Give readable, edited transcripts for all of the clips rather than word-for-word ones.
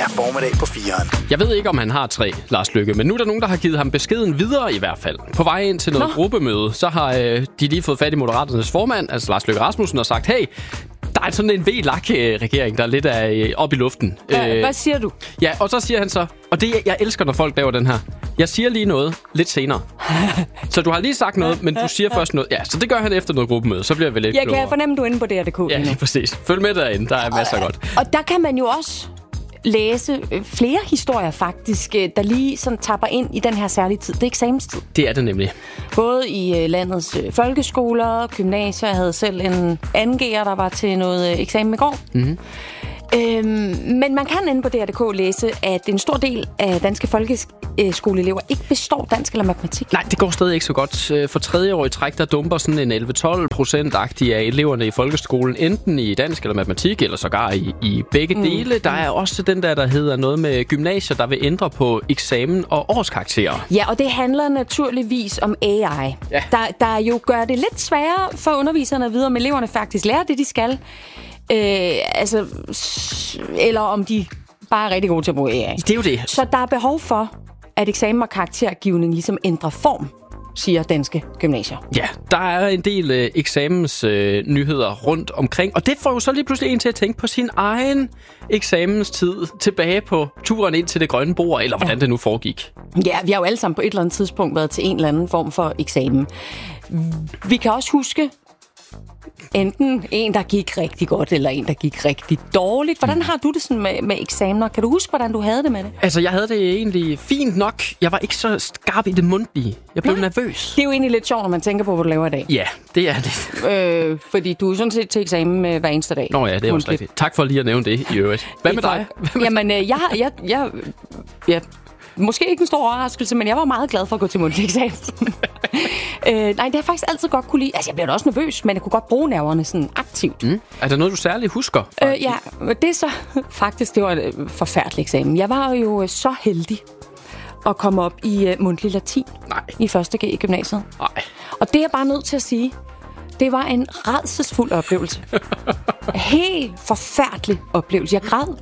er Formiddag på 4'eren. Jeg ved ikke, om han har 3, Lars Løkke, men nu er der nogen, der har givet ham beskeden videre i hvert fald. På vej ind til noget gruppemøde, så har de lige fået fat i Moderaternes formand, altså Lars Løkke Rasmussen, og sagt, hey, der er sådan en VLAK-regering, der er lidt op i luften. Hvad siger du? Ja, og så siger han så, og det jeg elsker, når folk laver den her. Jeg siger lige noget lidt senere. Så du har lige sagt noget, men du siger først noget. Ja, så det gør han efter noget gruppemøde, så bliver vi lidt klogere. Jeg kan fornemme, du er inde på DR.dk. Ja, præcis. Følg med derinde, der er masser af godt. Og der kan man jo også læse flere historier faktisk, der lige sådan tapper ind i den her særlige tid. Det er eksamenstid. Det er det nemlig. Både i landets folkeskoler, gymnasier. Jeg havde selv en angiver, der var til noget eksamen i går. Mm-hmm. Men man kan inde på DR.dk læse, at en stor del af danske folkeskoleelever ikke består dansk eller matematik. Nej, det går stadig ikke så godt. For 3. år i træk, der dumper sådan en 11-12% af eleverne i folkeskolen, enten i dansk eller matematik, eller sågar i begge dele. Der er også den der hedder noget med gymnasier, der vil ændre på eksamen og årskarakterer. Ja, og det handler naturligvis om AI. Ja. Der jo gør det lidt sværere for underviserne at vide, om eleverne faktisk lærer det, de skal. Eller om de bare er rigtig gode til at bruge AI. Det er jo det. Så der er behov for, at eksamen og karaktergivning ligesom ændrer form, siger danske gymnasier. Ja, der er en del eksamensnyheder rundt omkring, og det får jo så lige pludselig en til at tænke på sin egen eksamenstid tilbage på turen ind til det grønne bord, eller hvordan det nu foregik. Ja, vi har jo alle sammen på et eller andet tidspunkt været til en eller anden form for eksamen. Vi kan også huske enten en, der gik rigtig godt, eller en, der gik rigtig dårligt. Hvordan har du det sådan med eksamener? Kan du huske, hvordan du havde det med det? Altså, jeg havde det egentlig fint nok. Jeg var ikke så skarp i det mundtlige. Jeg blev nervøs. Det er jo egentlig lidt sjovt, når man tænker på, hvad du laver i dag. Ja, det er det. Fordi du er sådan set til eksamen hver eneste dag. Nå ja, det er også rigtigt. Tak for lige at nævne det i øvrigt. Hvad med dig? Jamen, jeg måske ikke en stor overraskelse, men jeg var meget glad for at gå til mundtlig eksamen. Nej, det har jeg faktisk altid godt kunne lide. Altså, jeg blev da også nervøs, men jeg kunne godt bruge nerverne sådan aktivt. Er der noget, du særligt husker? Ja, det er så faktisk, det var en forfærdelig eksamen. Jeg var jo så heldig at komme op i mundtlig latin i 1. G i gymnasiet. Nej. Og det er jeg bare nødt til at sige, det var en rædselsfuld oplevelse. Helt forfærdelig oplevelse. Jeg græd.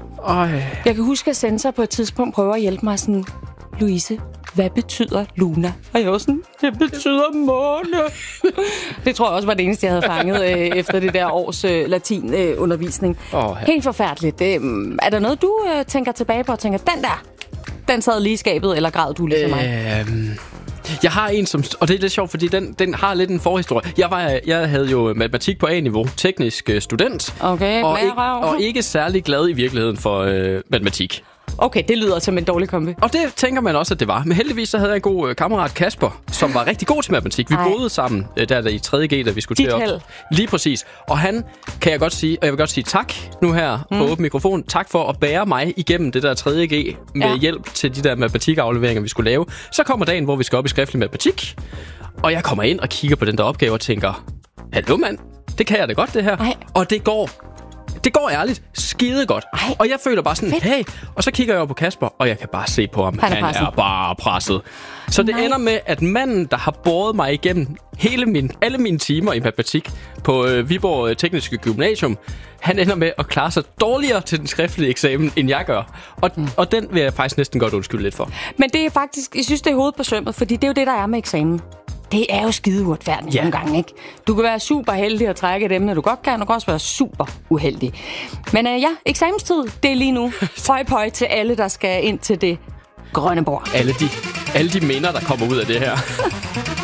Jeg kan huske, at sensor på et tidspunkt prøver at hjælpe mig sådan, Louise, hvad betyder Luna? Og jeg var sådan, det betyder måne. Det tror jeg også var det eneste, jeg havde fanget efter det der års latinundervisning. Helt forfærdeligt. Er der noget, du tænker tilbage på og tænker, den sad lige i skabet, eller græd du ligesom mig? Jeg har en, og det er lidt sjovt, fordi den har lidt en forhistorie. Jeg havde jo matematik på A-niveau, teknisk student. Okay, og ikke særlig glad i virkeligheden for matematik. Okay, det lyder som en dårlig kombi. Og det tænker man også, at det var. Men heldigvis så havde jeg en god kammerat, Kasper, som var rigtig god til matematik. Vi boede sammen der i 3. G, da vi skulle til op. Lige præcis. Og han, kan jeg godt sige, og jeg vil godt sige tak nu her på åben mikrofon. Tak for at bære mig igennem det der 3. G med hjælp til de der matematikafleveringer, vi skulle lave. Så kommer dagen, hvor vi skal op i skriftlig matematik. Og jeg kommer ind og kigger på den der opgave og tænker, hallo mand, det kan jeg da godt det her. Og det går ærligt skide godt. Og jeg føler bare sådan, hey. Og så kigger jeg over på Kasper, og jeg kan bare se på ham. Han er bare presset. Så det ender med, at manden, der har båret mig igennem alle mine timer i matematik på Viborg Tekniske Gymnasium, han ender med at klare sig dårligere til den skriftlige eksamen, end jeg gør. Og den vil jeg faktisk næsten godt undskylde lidt for. Men det er faktisk, jeg synes, det er hovedet på sømmet, fordi det er jo det, der er med eksamen. Det er jo skide uretfærdigt nogle gange, ikke? Du kan være super heldig at trække dem, når du godt kan, og du kan også være super uheldig. Men eksamenstid, det er lige nu. Høj til alle, der skal ind til det grønne bord. Alle de minder, der kommer ud af det her.